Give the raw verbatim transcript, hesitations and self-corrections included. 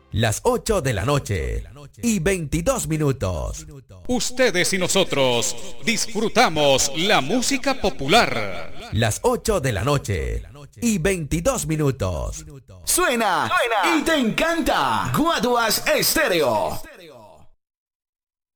Las ocho de la noche y veintidós minutos. Ustedes y nosotros disfrutamos la música popular. Las ocho de la noche y veintidós minutos. Suena, Suena y te encanta. Guaduas Estéreo.